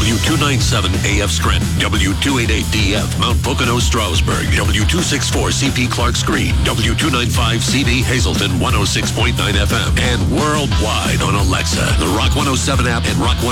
W297 AF Scranton, W288DF Mount Pocono Stroudsburg, W264CP Clarks Green, W295CB Hazleton 106.9 FM, and worldwide on Alexa, the Rock 107 app, and Rock 107